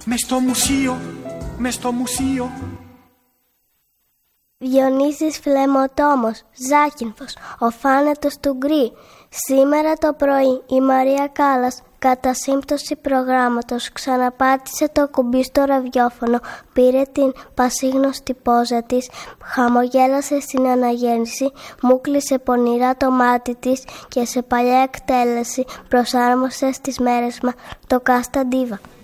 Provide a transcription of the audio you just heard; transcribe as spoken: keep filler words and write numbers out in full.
Μες στο μουσείο, μες στο μουσείο. Διονύσης Φλεμοτόμος, Ζάκυνθος, ο Φάνετος του Γκρι. Σήμερα το πρωί η Μαρία Κάλλας, κατά σύμπτωση προγράμματος, ξαναπάτησε το κουμπί στο ραδιόφωνο, πήρε την πασίγνωστη πόζα της, χαμογέλασε στην αναγέννηση, μου κλείσε πονηρά το μάτι της και σε παλιά εκτέλεση προσάρμοσε στις μέρες μας το Κάστα Ντίβα.